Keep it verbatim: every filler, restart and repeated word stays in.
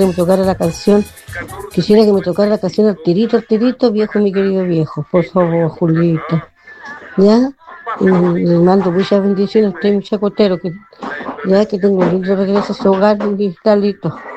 que me tocara la canción, quisiera que me tocara la canción Arterito, Arterito, viejo, mi querido viejo, por favor, Julito. ¿Ya? Y le mando muchas bendiciones a usted, mi chacotero, que ya que tengo un lindo regreso a su hogar, mi Carlito.